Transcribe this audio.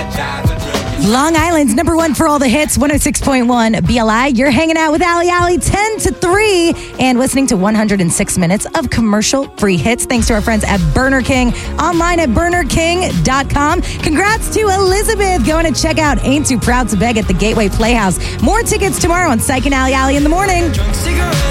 Long Island's number one for all the hits, 106.1 BLI. You're hanging out with Ali Ali 10 to 3 and listening to 106 minutes of commercial-free hits. Thanks to our friends at Burner King. Online at burnerking.com. Congrats to Elizabeth going to check out Ain't Too Proud to Beg at the Gateway Playhouse. More tickets tomorrow on Psych and Ali Ali in the morning.